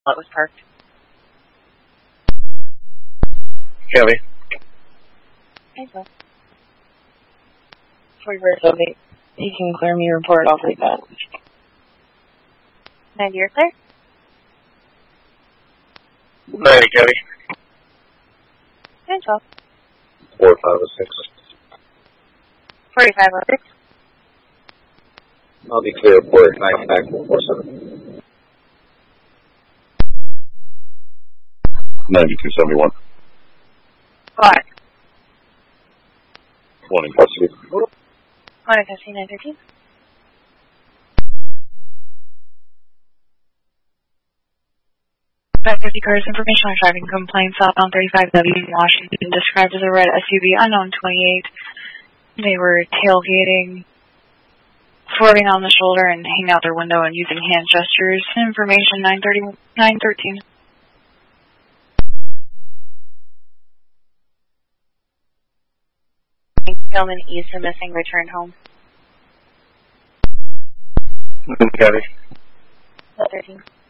It was parked. Kelly. Okay, so. For your survey, you can clear me your report. I'll take that. 90, you're clear? Ready, Kelly. Okay, so. 4506. 4506. I'll be clear for 95147. 9271. What? 1 in custody. 1 in custody, 913. About 50 cars, information on driving complaint, southbound 35W in Washington, described as a red SUV, unknown 28. They were tailgating, swerving on the shoulder and hanging out their window and using hand gestures. Information 913. Gentleman east and missing, returned home. Kelly. 13.